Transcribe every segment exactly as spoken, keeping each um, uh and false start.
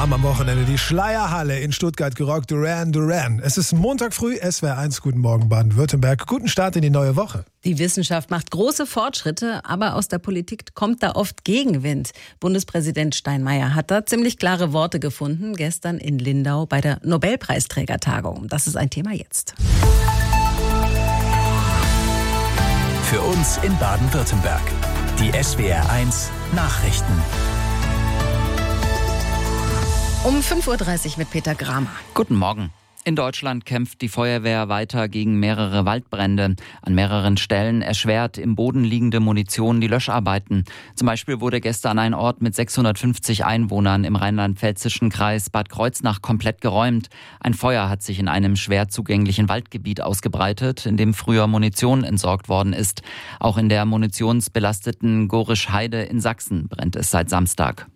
Haben am Wochenende die Schleierhalle in Stuttgart gerockt. Duran Duran. Es ist Montag früh, S W R eins. Guten Morgen Baden-Württemberg. Guten Start in die neue Woche. Die Wissenschaft macht große Fortschritte, aber aus der Politik kommt da oft Gegenwind. Bundespräsident Steinmeier hat da ziemlich klare Worte gefunden, gestern in Lindau bei der Nobelpreisträgertagung. Das ist ein Thema jetzt. Für uns in Baden-Württemberg. Die S W R eins Nachrichten. Um fünf Uhr dreißig mit Peter Gramer. Guten Morgen. In Deutschland kämpft die Feuerwehr weiter gegen mehrere Waldbrände. An mehreren Stellen erschwert im Boden liegende Munition die Löscharbeiten. Zum Beispiel wurde gestern ein Ort mit sechshundertfünfzig Einwohnern im rheinland-pfälzischen Kreis Bad Kreuznach komplett geräumt. Ein Feuer hat sich in einem schwer zugänglichen Waldgebiet ausgebreitet, in dem früher Munition entsorgt worden ist. Auch in der munitionsbelasteten Gorisch-Heide in Sachsen brennt es seit Samstag.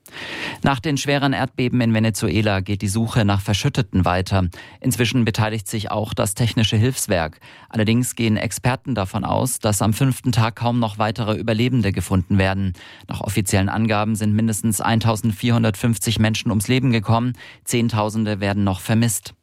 Nach den schweren Erdbeben in Venezuela geht die Suche nach Verschütteten weiter. Inzwischen beteiligt sich auch das Technische Hilfswerk. Allerdings gehen Experten davon aus, dass am fünften Tag kaum noch weitere Überlebende gefunden werden. Nach offiziellen Angaben sind mindestens eintausendvierhundertfünfzig Menschen ums Leben gekommen. Zehntausende werden noch vermisst.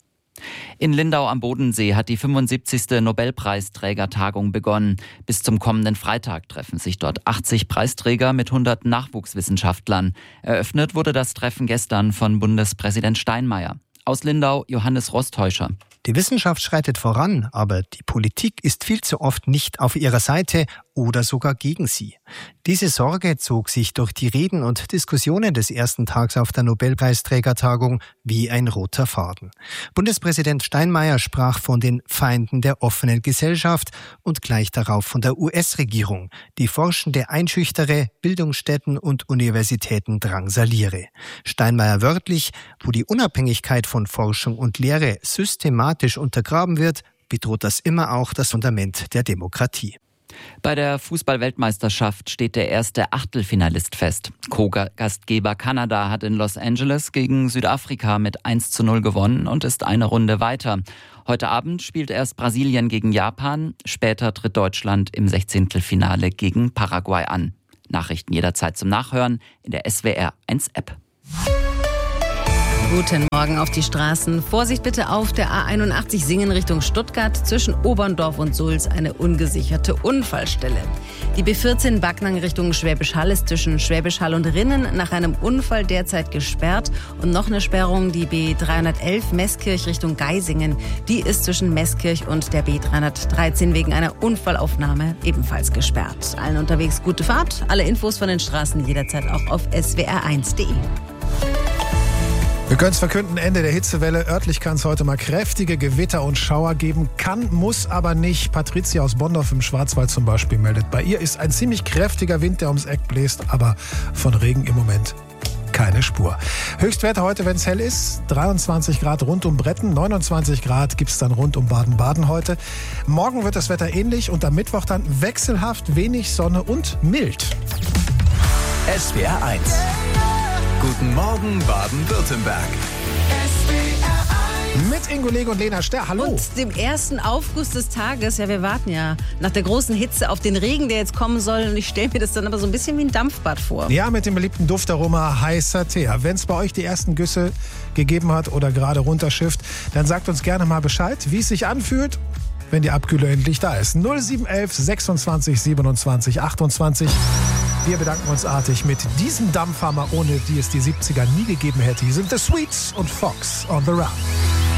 In Lindau am Bodensee hat die fünfundsiebzigste Nobelpreisträgertagung begonnen. Bis zum kommenden Freitag treffen sich dort achtzig Preisträger mit hundert Nachwuchswissenschaftlern. Eröffnet wurde das Treffen gestern von Bundespräsident Steinmeier. Aus Lindau Johannes Rostäuscher. Die Wissenschaft schreitet voran, aber die Politik ist viel zu oft nicht auf ihrer Seite oder sogar gegen sie. Diese Sorge zog sich durch die Reden und Diskussionen des ersten Tags auf der Nobelpreisträgertagung wie ein roter Faden. Bundespräsident Steinmeier sprach von den Feinden der offenen Gesellschaft und gleich darauf von der U S-Regierung, die Forschende einschüchtere, Bildungsstätten und Universitäten drangsaliere. Steinmeier wörtlich: Wo die Unabhängigkeit von Forschung und Lehre systematisch untergraben wird, bedroht das immer auch das Fundament der Demokratie. Bei der Fußball-Weltmeisterschaft steht der erste Achtelfinalist fest. Co-Gastgeber Kanada hat in Los Angeles gegen Südafrika mit eins zu null gewonnen und ist eine Runde weiter. Heute Abend spielt erst Brasilien gegen Japan, später tritt Deutschland im Sechzehntelfinale gegen Paraguay an. Nachrichten jederzeit zum Nachhören in der S W R eins App. Guten Morgen auf die Straßen. Vorsicht bitte auf der A einundachtzig Singen Richtung Stuttgart. Zwischen Oberndorf und Sulz eine ungesicherte Unfallstelle. Die B vierzehn Backnang Richtung Schwäbisch Hall ist zwischen Schwäbisch Hall und Rinnen nach einem Unfall derzeit gesperrt. Und noch eine Sperrung, die B dreihundertelf Meßkirch Richtung Geisingen. Die ist zwischen Meßkirch und der B dreihundertdreizehn wegen einer Unfallaufnahme ebenfalls gesperrt. Allen unterwegs gute Fahrt. Alle Infos von den Straßen jederzeit auch auf s w r eins punkt d e. Wir können es verkünden, Ende der Hitzewelle. Örtlich kann es heute mal kräftige Gewitter und Schauer geben. Kann, muss aber nicht. Patricia aus Bonndorf im Schwarzwald zum Beispiel meldet. Bei ihr ist ein ziemlich kräftiger Wind, der ums Eck bläst, aber von Regen im Moment keine Spur. Höchstwerte heute, wenn es hell ist, dreiundzwanzig Grad rund um Bretten, neunundzwanzig Grad gibt es dann rund um Baden-Baden heute. Morgen wird das Wetter ähnlich und am Mittwoch dann wechselhaft, wenig Sonne und mild. S W R eins. Guten Morgen Baden-Württemberg. Mit Ingo Lege und Lena Sterr. Hallo. Und dem ersten Aufguss des Tages. Ja, wir warten ja nach der großen Hitze auf den Regen, der jetzt kommen soll. Und ich stelle mir das dann aber so ein bisschen wie ein Dampfbad vor. Ja, mit dem beliebten Duftaroma heißer Tee. Wenn es bei euch die ersten Güsse gegeben hat oder gerade runterschifft, dann sagt uns gerne mal Bescheid, wie es sich anfühlt, wenn die Abkühlung endlich da ist. null sieben eins eins sechsundzwanzig siebenundzwanzig achtundzwanzig. Wir bedanken uns artig mit diesem Dampfhammer, ohne die es die siebziger nie gegeben hätte. Hier sind The Sweets und Fox on the Run.